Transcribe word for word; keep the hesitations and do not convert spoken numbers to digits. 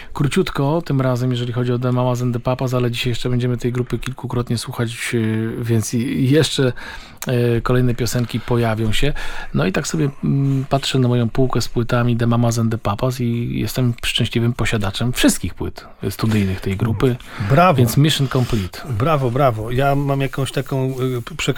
Króciutko tym razem, jeżeli chodzi o The Mamas and the Papas, ale dzisiaj jeszcze będziemy tej grupy kilkukrotnie słuchać, yy, więc i- jeszcze yy, kolejne piosenki pojawią się. No i tak sobie mm, patrzę na moją półkę z płytami The Mamas and the Papas i jestem szczęśliwym posiadaczem wszystkich płyt studyjnych tej grupy, Brawo, więc mission complete. brawo, brawo. Ja mam jakąś taką y,